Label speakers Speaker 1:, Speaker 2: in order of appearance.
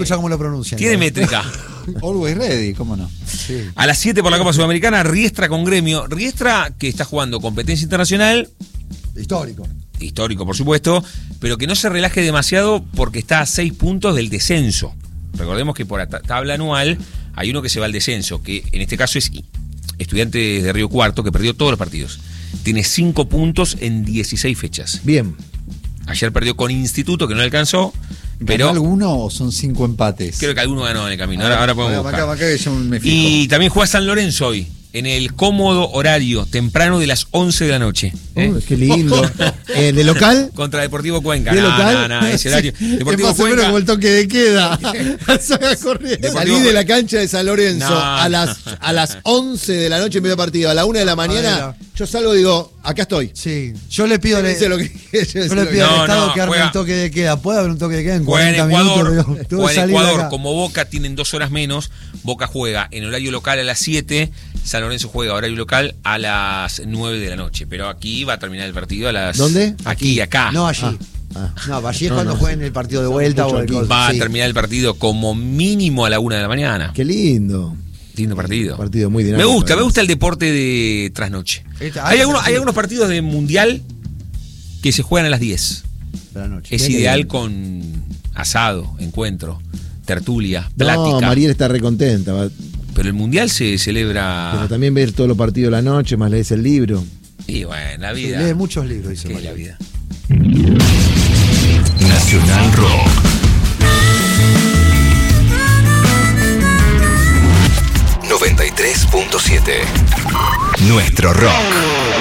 Speaker 1: Escucha cómo lo pronuncian.
Speaker 2: Tiene métrica.
Speaker 3: Always ready, ¿cómo no?
Speaker 1: Sí.
Speaker 2: A las 7 por la Copa Sudamericana, Riestra con Gremio. Riestra que está jugando competencia internacional, histórico por supuesto, pero que no se relaje demasiado porque está a 6 puntos del descenso. Recordemos que por la tabla anual hay uno que se va al descenso, que en este caso es Estudiantes de Río Cuarto, que perdió todos los partidos. Tiene 5 puntos en 16 fechas.
Speaker 1: Bien.
Speaker 2: Ayer perdió con Instituto, que no le alcanzó. Pero
Speaker 3: ¿Ganó alguno o son 5 empates?
Speaker 2: creo que alguno ganó en el camino. Ahora podemos buscar.
Speaker 3: Acá que yo me fijo.
Speaker 2: Y también juega San Lorenzo hoy, en el cómodo horario temprano de las 11 de la noche.
Speaker 1: Qué lindo. ¿De local?
Speaker 2: Contra Deportivo Cuenca.
Speaker 1: ¿De local?
Speaker 2: No, ese horario. Deportivo
Speaker 1: es más o menos
Speaker 2: Cuenca.
Speaker 1: como el toque de queda. Salí de la cancha de San Lorenzo a las 11 de la noche empieza el partido. A la 1 de la mañana yo salgo y digo, acá estoy.
Speaker 4: Sí, yo le pido,
Speaker 1: Yo le pido
Speaker 4: al Estado que arme
Speaker 2: juega.
Speaker 4: el toque de queda. ¿Puede haber un toque de queda en
Speaker 2: Juega en
Speaker 4: 40
Speaker 2: Ecuador,
Speaker 4: minutos? Tengo que
Speaker 2: juega en
Speaker 4: salir de
Speaker 2: Ecuador.
Speaker 4: acá.
Speaker 2: Como Boca tienen 2 horas menos, Boca juega en horario local a las 7, San Lorenzo juega horario local a las 9 de la noche. Pero aquí va a terminar el partido a las...
Speaker 1: ¿Dónde?
Speaker 2: Aquí, acá.
Speaker 4: No, allí. No, allí es cuando jueguen el partido de vuelta o el gol.
Speaker 2: Va a
Speaker 4: Sí.
Speaker 2: terminar el partido como mínimo a la 1 de la mañana.
Speaker 1: Qué lindo.
Speaker 2: Lindo partido.
Speaker 1: Partido muy
Speaker 2: Me
Speaker 1: dinámico.
Speaker 2: gusta el deporte de trasnoche.
Speaker 4: Esta-
Speaker 2: Hay algunos partidos de mundial que se juegan a las 10.
Speaker 4: De la noche.
Speaker 2: Es
Speaker 1: Bien,
Speaker 2: ideal
Speaker 1: bien.
Speaker 2: con asado, encuentro, tertulia, plática.
Speaker 1: No, Mariel está recontenta.
Speaker 2: Pero el mundial se celebra.
Speaker 1: Pero también ver todos los partidos de la noche, más lees el libro.
Speaker 2: Y bueno, la
Speaker 4: Sí,
Speaker 2: vida.
Speaker 4: lee muchos libros, dice
Speaker 2: ¿Qué es
Speaker 4: María.
Speaker 2: la vida?
Speaker 5: Nacional Rock. ...93.7... Nuestro rock.